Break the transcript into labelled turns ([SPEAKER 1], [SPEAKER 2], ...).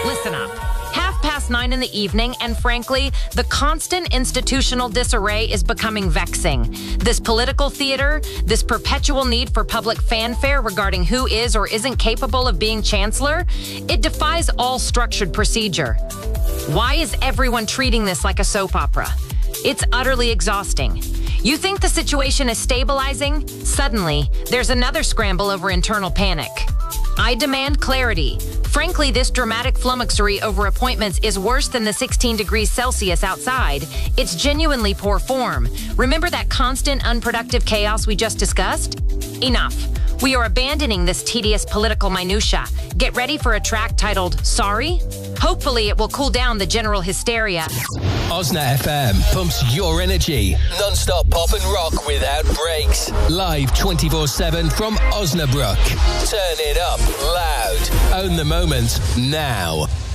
[SPEAKER 1] Listen up. 9:30 in the evening, and frankly, the constant institutional disarray is becoming vexing. This political theater, this perpetual need for public fanfare regarding who is or isn't capable of being chancellor, it defies all structured procedure. Why is everyone treating this like a soap opera? It's utterly exhausting. You think the situation is stabilizing? Suddenly, there's another scramble over internal panic. I demand clarity. Frankly, this dramatic flummoxery over appointments is worse than the 16 degrees Celsius outside. It's genuinely poor form. Remember that constant, unproductive chaos we just discussed? Enough. We are abandoning this tedious political minutia. Get ready for a track titled Sorry? Hopefully it will cool down the general hysteria.
[SPEAKER 2] Osna FM pumps your energy. Non-stop pop and rock without breaks. Live 24/7 from Osnabrück. Turn it up loud. Own the moment now.